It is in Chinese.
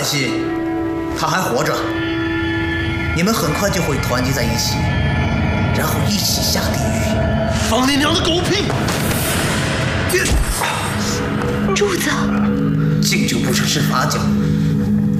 系，他还活着，你们很快就会团结在一起，然后一起下地狱。 放你娘的狗屁！ 柱子， 敬酒不吃吃罚酒，